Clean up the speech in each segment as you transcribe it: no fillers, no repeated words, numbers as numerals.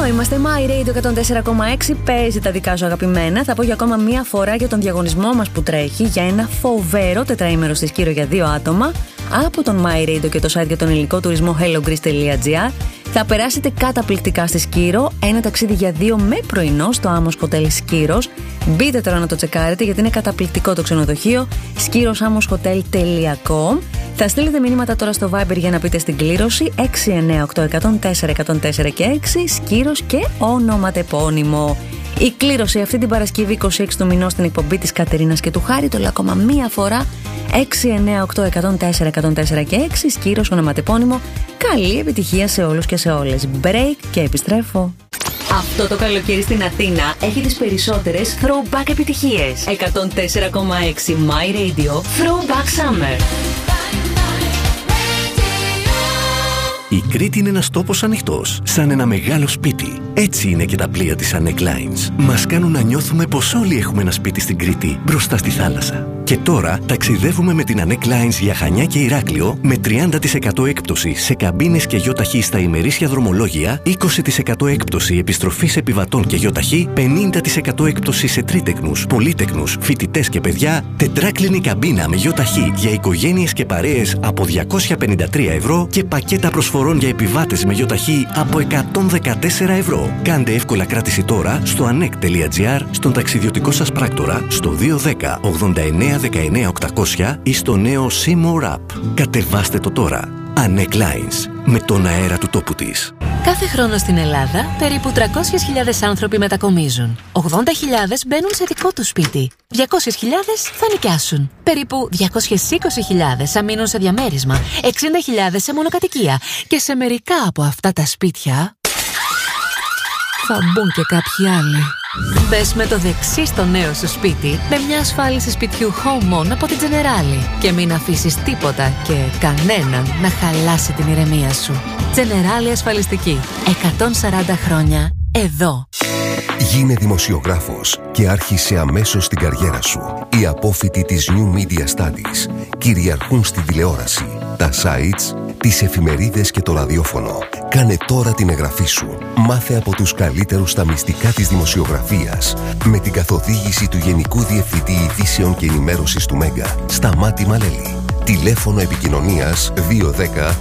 Εδώ είμαστε, My Radio 104,6. Παίζει τα δικά σου αγαπημένα. Θα πω για ακόμα μία φορά για τον διαγωνισμό μας που τρέχει για ένα φοβερό τετραήμερο στη Σκύρο για 2 άτομα από τον My Radio και το site για τον ελληνικό τουρισμό hellogreece.gr. Θα περάσετε καταπληκτικά στη Σκύρο. Ένα ταξίδι για 2 με πρωινό στο Amos Hotel Σκύρος. Μπείτε τώρα να το τσεκάρετε γιατί είναι καταπληκτικό το ξενοδοχείο. skyrosamoshotel.com. Θα στείλετε μηνύματα τώρα στο Viber για να πείτε στην κλήρωση 698-104-104 και 6 Σκύρος και ονοματεπώνυμο. Η κλήρωση αυτή την Παρασκευή 26 του μηνός στην εκπομπή της Κατερίνας και του Χάρη. Το λέω ακόμα μία φορά. 698-104-104 και 6 Σκύρος ονοματεπώνυμο. Καλή επιτυχία σε όλους και σε όλες. Break και επιστρέφω. Αυτό το καλοκαίρι στην Αθήνα έχει τις περισσότερες throwback επιτυχίες. 104,6 My Radio Throwback Summer. Η Κρήτη είναι ένας τόπος ανοιχτός, σαν ένα μεγάλο σπίτι. Έτσι είναι και τα πλοία της Anek Lines. Μας κάνουν να νιώθουμε πως όλοι έχουμε ένα σπίτι στην Κρήτη, μπροστά στη θάλασσα. Και τώρα ταξιδεύουμε με την Anek Lines για Χανιά και Ηράκλειο με 30% έκπτωση σε καμπίνες και γιοταχή στα ημερήσια δρομολόγια, 20% έκπτωση επιστροφής επιβατών και γιοταχή, 50% έκπτωση σε τρίτεκνους, πολύτεκνους, φοιτητές και παιδιά, τετράκλινη καμπίνα με γιοταχή για οικογένειες και παρέες από 253 ευρώ και πακέτα προσφορών για επιβάτες με γιοταχή από 114 ευρώ. Κάντε εύκολα κράτηση τώρα στο anek.gr, στον ταξιδιωτικό σας πράκτορα, στο 210 89 19 800 ή στο νέο Seymour App. Κατεβάστε το τώρα. Anek Lines. Με τον αέρα του τόπου της. Κάθε χρόνο στην Ελλάδα, περίπου 300.000 άνθρωποι μετακομίζουν. 80.000 μπαίνουν σε δικό τους σπίτι. 200.000 θα νοικιάσουν. Περίπου 220.000 θα μείνουν σε διαμέρισμα. 60.000 σε μονοκατοικία. Και σε μερικά από αυτά τα σπίτια θα μπουν και κάποιοι άλλοι. Μπες με το δεξί στο νέο σου σπίτι με μια ασφάλιση σπιτιού Home On από την Generali και μην αφήσεις τίποτα και κανέναν να χαλάσει την ηρεμία σου. Generali Ασφαλιστική. 140 χρόνια εδώ. Γίνε δημοσιογράφος και άρχισε αμέσως την καριέρα σου. Οι απόφοιτοι της New Media Studies κυριαρχούν στη τηλεόραση, τα sites, τις εφημερίδες και το ραδιόφωνο. Κάνε τώρα την εγγραφή σου. Μάθε από τους καλύτερους στα μυστικά της δημοσιογραφίας με την καθοδήγηση του Γενικού Διευθυντή Ειδήσεων και Ενημέρωσης του Μέγκα, Σταμάτη Μαλέλη. Τηλέφωνο επικοινωνίας 210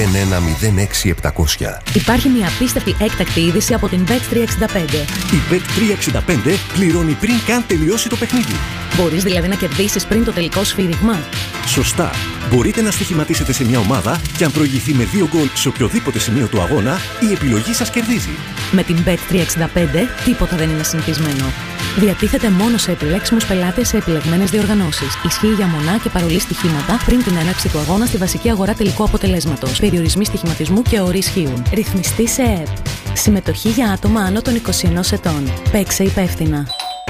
01 06 700. Υπάρχει μια απίστευτη έκτακτη είδηση από την Bet365. Η Bet365 πληρώνει πριν καν τελειώσει το παιχνίδι. Μπορείς δηλαδή να κερδίσεις πριν το τελικό σφύριγμα. Σωστά. Μπορείτε να στοιχηματίσετε σε μια ομάδα και αν προηγηθεί με 2 γκολ σε οποιοδήποτε σημείο του αγώνα, η επιλογή σας κερδίζει. Με την Bet365 τίποτα δεν είναι συνηθισμένο. Διατίθεται μόνο σε επιλέξιμους πελάτες σε επιλεγμένες διοργανώσεις. Ισχύει για μονά και παρολί στοιχήματα πριν την έναρξη του αγώνα στη βασική αγορά τελικού αποτελέσματος. Περιορισμοί στοιχηματισμού και όροι ισχύουν. Ρυθμιστή σε ΕΕΠ. Συμμετοχή για άτομα άνω των 21 ετών. Παίξε υπεύθυνα.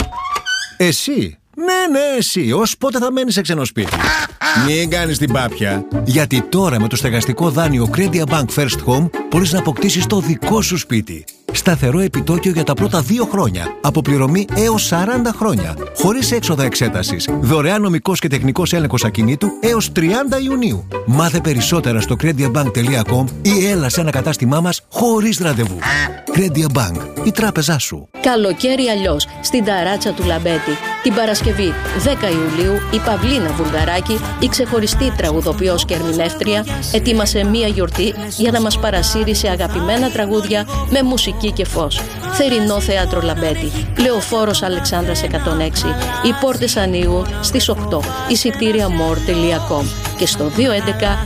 Εσύ. Ναι, εσύ. Ως πότε θα μένεις σε ξένο σπίτι? Μην κάνεις την πάπια. Γιατί τώρα με το στεγαστικό δάνειο Credit Bank First Home μπορείς να αποκτήσεις το δικό σου σπίτι. Σταθερό επιτόκιο για τα πρώτα 2 χρόνια. Αποπληρωμή έως 40 χρόνια. Χωρίς έξοδα εξέτασης. Δωρεάν νομικός και τεχνικός έλεγχος ακινήτου έως 30 Ιουνίου. Μάθε περισσότερα στο crediabank.com ή έλα σε ένα κατάστημά μας χωρίς ραντεβού. Credit Bank. Η τράπεζά σου. Καλοκαίρι αλλιώς στην ταράτσα του Λαμπέτη. Την Παρασκευή 10 Ιουλίου η Παυλίνα Βουλγαράκη, η ξεχωριστή τραγουδοποιός και ερμηνεύτρια, ετοίμασε μία γιορτή για να μας παρασύρει σε αγαπημένα τραγούδια με μουσική και φως. Θερινό Θέατρο Λαμπέτη, Λεωφόρος Αλεξάνδρας 106. Οι πόρτες ανοίγουν στις 8. Εισιτήρια more.com και στο 211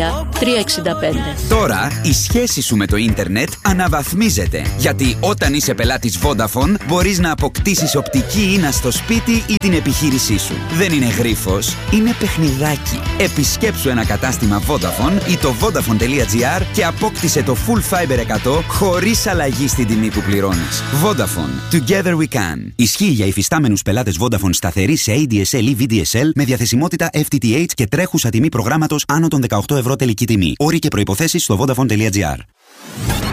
1365. Τώρα η σχέση σου με το ίντερνετ αναβαθμίζεται. Γιατί όταν είσαι πελάτης Vodafone μπορείς να αποκτήσεις οπτική ίνα στο σπίτι ή την επιχείρησή σου. Δεν είναι γρίφος, είναι παιχνιδάκι. Επισκέψου ένα κατάστημα Vodafone ή το Vodafone.gr και απόκτησε το Full Fiber 100 χωρίς αλλαγή στην τιμή που πληρώνεις. Vodafone. Together we can. Ισχύει για υφιστάμενους πελάτες Vodafone σταθερή σε ADSL ή VDSL με διαθεσιμότητα FTTH και τρέχουσα τιμή προγράμματος άνω των 18 ευρώ τελική τιμή. Όροι και προϋποθέσεις στο Vodafone.gr.